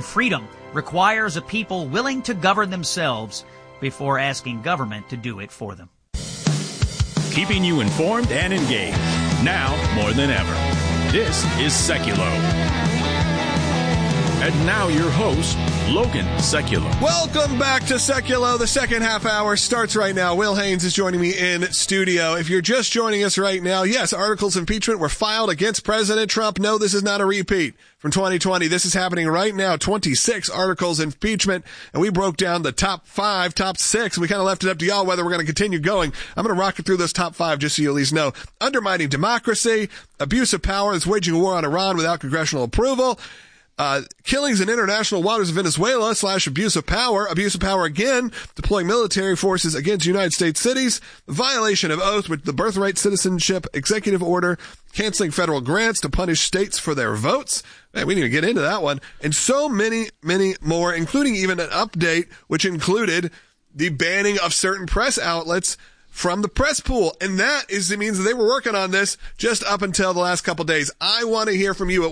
And freedom requires a people willing to govern themselves before asking government to do it for them. Keeping you informed and engaged, now more than ever. This is Seculo. And now your host, Logan Sekulow. Welcome back to Seculo. The second half hour starts right now. Will Haynes is joining me in studio. If you're just joining us right now, yes, articles of impeachment were filed against President Trump. No, this is not a repeat from 2020. This is happening right now. 26 articles of impeachment, and we broke down the top 5, top 6. We kind of left it up to y'all whether we're going to continue going. I'm going to rock it through those top 5 just so you at least know. Undermining democracy, abuse of power is waging a war on Iran without congressional approval. Killings in international waters of Venezuela / abuse of power again, deploying military forces against United States cities, violation of oath with the birthright citizenship executive order, canceling federal grants to punish states for their votes. Man, we need to get into that one. And so many, many more, including even an update which included the banning of certain press outlets from the press pool. And that means that they were working on this just up until the last couple days. I want to hear from you at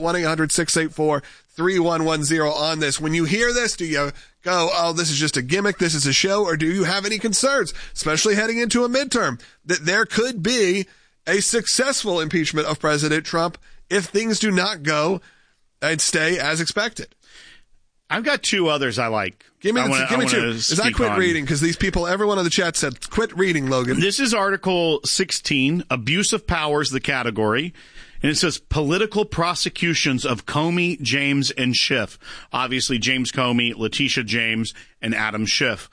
1-800-684-3110 on this. When you hear this, do you go, oh, this is just a gimmick, this is a show, or do you have any concerns, especially heading into a midterm, that there could be a successful impeachment of President Trump if things do not go and stay as expected? I've got 2 others I like. Give me 2. As I quit reading, because these people, everyone in the chat said, quit reading, Logan. This is Article 16, Abuse of Power is the category. And it says political prosecutions of Comey, James, and Schiff. Obviously, James Comey, Letitia James, and Adam Schiff.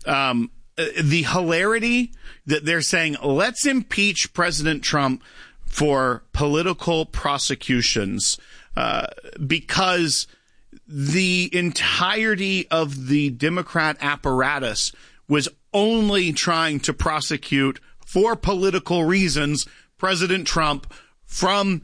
The hilarity that they're saying, let's impeach President Trump for political prosecutions because the entirety of the Democrat apparatus was only trying to prosecute for political reasons President Trump from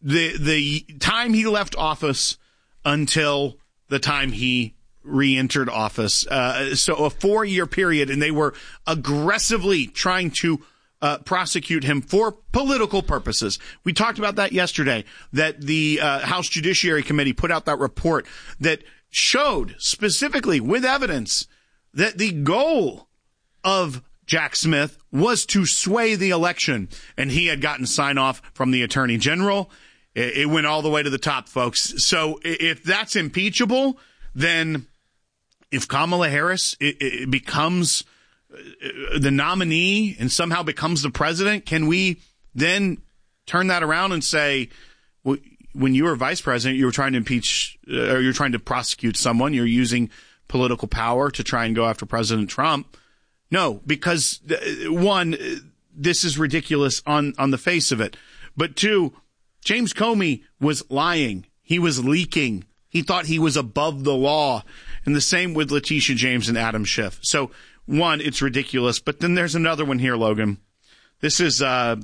the time he left office until the time he re-entered office. So a 4-year period, and they were aggressively trying to prosecute him for political purposes. We talked about that yesterday, that the House Judiciary Committee put out that report that showed specifically with evidence that the goal of Jack Smith was to sway the election, and he had gotten sign-off from the Attorney General. It went all the way to the top, folks. So if that's impeachable, then if Kamala Harris it becomes the nominee and somehow becomes the president, can we then turn that around and say, when you were vice president, you were trying to impeach or you're trying to prosecute someone, you're using political power to try and go after President Trump? No, because 1, this is ridiculous on the face of it. But 2, James Comey was lying. He was leaking. He thought he was above the law. And the same with Letitia James and Adam Schiff. So 1, it's ridiculous. But then there's another one here, Logan. This is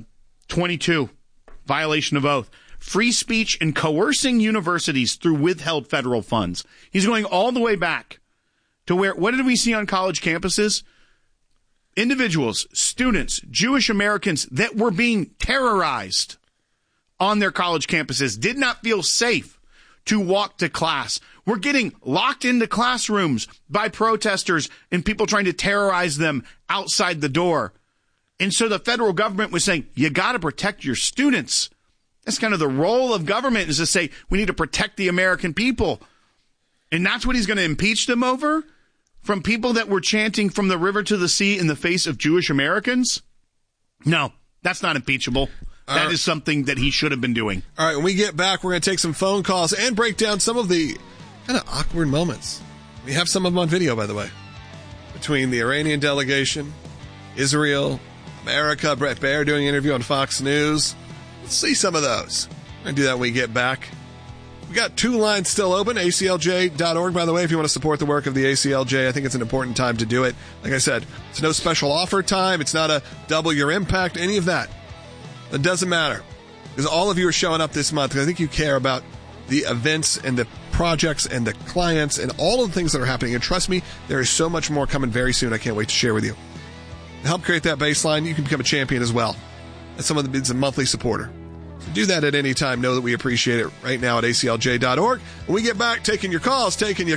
22, violation of oath. Free speech and coercing universities through withheld federal funds. He's going all the way back to where, what did we see on college campuses? Individuals, students, Jewish Americans that were being terrorized on their college campuses did not feel safe to walk to class. We're getting locked into classrooms by protesters and people trying to terrorize them outside the door. And so the federal government was saying, you got to protect your students. That's kind of the role of government, is to say, we need to protect the American people. And that's what he's going to impeach them over? From people that were chanting from the river to the sea in the face of Jewish Americans? No, that's not impeachable. That is something that he should have been doing. All right, when we get back, we're going to take some phone calls and break down some of the kind of awkward moments. We have some of them on video, by the way, between the Iranian delegation, Israel, America, Brett Baer doing an interview on Fox News. Let's see some of those. We're going to do that when we get back. We got 2 lines still open, aclj.org, by the way, if you want to support the work of the ACLJ. I think it's an important time to do it. Like I said, it's no special offer time. It's not a double your impact, any of that. It doesn't matter, because all of you are showing up this month, because I think you care about the events and the projects and the clients and all of the things that are happening. And trust me, there is so much more coming very soon. I can't wait to share with you. To help create that baseline, you can become a champion as well. That's someone that's a monthly supporter. So do that at any time. Know that we appreciate it right now at aclj.org. When we get back, taking your calls, taking your